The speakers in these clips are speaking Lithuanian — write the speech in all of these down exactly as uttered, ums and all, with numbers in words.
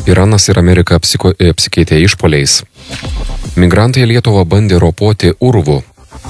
Iranas ir Amerika apsiko, apsikeitė išpoliais. Migrantai Lietuvą bandė ropoti urvų.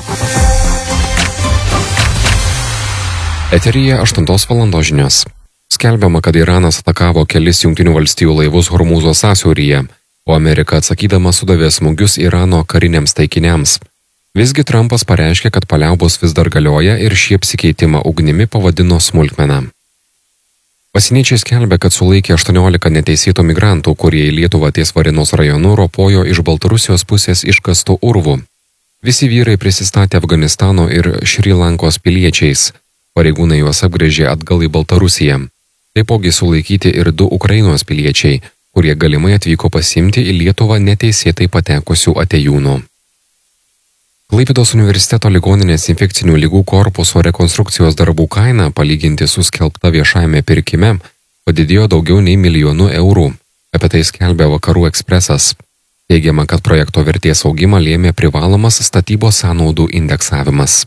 Eteryje aštuntos valandos žinios. Skelbiama, kad Iranas atakavo kelis Jungtinių valstijų laivus Hormūzo sąsiauryje, o Amerika atsakydama sudavė smūgius Irano kariniams taikiniams. Visgi Trumpas pareiškė, kad paliaubos vis dar galioja ir šį apsikeitimą ugnimi pavadino smulkmena. Pasieniečiai skelbia, kad sulaikė aštuoniolika neteisėtų migrantų, kurie į Lietuvą ties Varėnos rajonu ropojo iš Baltarusijos pusės iškastų urvų. Visi vyrai prisistatė Afganistano ir Šri Lankos piliečiais. Pareigūnai juos apgręžė atgal į Baltarusiją. Taipogi sulaikyti ir du Ukrainos piliečiai, kurie galimai atvyko pasiimti į Lietuvą neteisėtai patekusių atėjūnų. Klaipėdos universiteto ligoninės infekcinių ligų korpuso rekonstrukcijos darbų kaina, palyginti su skelbta viešajame pirkime, padidėjo daugiau nei milijonu eurų. Apie tai skelbia Vakarų ekspresas. Teigiama, kad projekto vertės augimą lėmė privalomas statybos sąnaudų indeksavimas.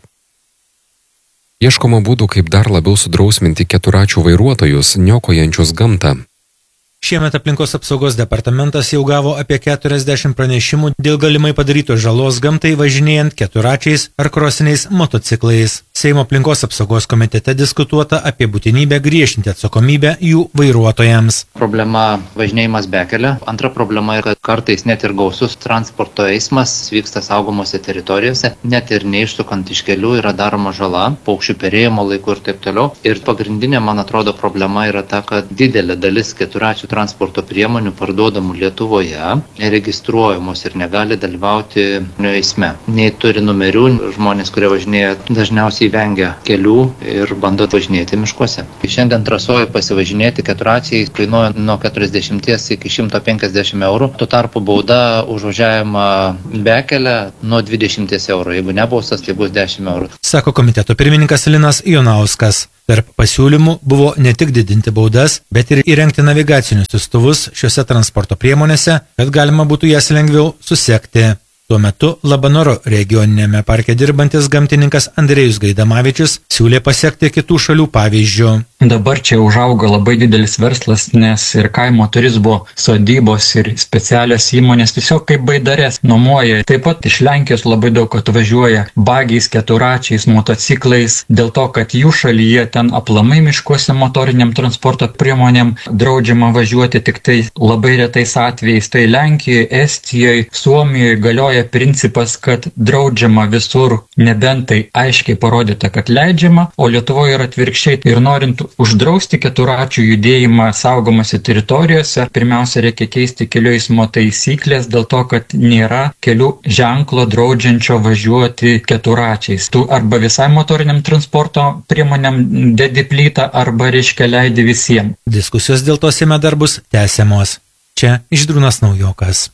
Ieškoma būdų, kaip dar labiau sudrausminti keturračių vairuotojus, niokojančius gamtą. Šiemet aplinkos apsaugos departamentas jau gavo apie keturiasdešimt pranešimų dėl galimai padarytos žalos gamtai važinėjant keturračiais ar krosiniais motociklais. Seimo aplinkos apsaugos komitete diskutuota apie būtinybę griežtinti atsakomybę jų vairuotojams. Problema važinėjimas bekelė. Antra problema yra, kad kartais net ir gausus transporto eismas vyksta saugomose teritorijose, net ir neišsukant iš kelių yra daroma žala, paukščių perėjimo laiku ir taip toliau. Ir pagrindinė, man atrodo, problema yra ta, kad didelė dalis keturračių transporto priemonių parduodamų Lietuvoje neregistruojamos ir negali dalyvauti eisme. Nei turi numerių, žmonės, kurie važinėja, dažniausiai vengia kelių ir bando važinėti miškuose. Šiandien trasoje pasivažinėti keturračiai kainuoja nuo keturiasdešimt iki šimto penkiasdešimt eurų, tuo tarpu bauda už važiavimą bekelę nuo dvidešimt eurų, jeigu nebaustas, tai bus dešimt eurų. Sako komiteto pirmininkas Linas Jonauskas. Tarp pasiūlymų buvo ne tik didinti baudas, bet ir įrengti navigacinius siųstuvus šiuose transporto priemonėse, kad galima būtų jas lengviau susekti. Tuo metu Labanoro regioninėme parke dirbantis gamtininkas Andrėjus Gaidamavičius siūlė pasiekti kitų šalių pavyzdžių. Dabar čia užaugo labai didelis verslas, nes ir kaimo turizmo sodybos ir specialios įmonės tiesiog kaip baidarės nuomoja. Taip pat iš Lenkijos labai daug atvažiuoja bagiais, keturračiais, motociklais, dėl to, kad jų šalyje ten aplamai miškuose motoriniam transporto priemonėm draudžiama važiuoti tik tai labai retais atvejais. Tai Lenkijoje, Estijoje, Suomijoje galioja principas, kad draudžiama visur, nebent tai aiškiai parodyta, kad leidžiama, o Lietuvoje yra atvirkščiai. Ir norint uždrausti keturračių judėjimą saugomose teritorijose, pirmiausia reikia keisti kelių eismo taisyklės dėl to, kad nėra kelių ženklo draudžiančio važiuoti keturračiais. Tu arba visai motoriniam transporto priemonėm dedi plytą, arba reiškia leidi visiems. Diskusijos dėl to Seime dar bus tęsiamos. Čia Žydrūnas Naujokas.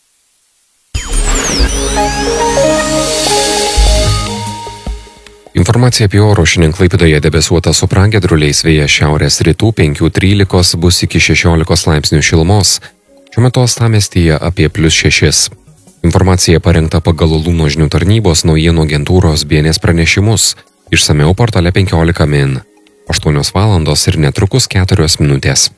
Informacija apie oro šiandien Klaipėdoje debesuota su pragiedruliais, vėjas šiaurės rytų penki trylika bus iki šešiolikos laipsnių šilumos. Šiuo metu uostamiestyje apie plius šešis. Informacija parengta pagal Lūno žinių tarnybos naujienų agentūros B N S pranešimus. Išsamiau portale penkiolika min. aštuonios valandos ir netrukus keturios minutės.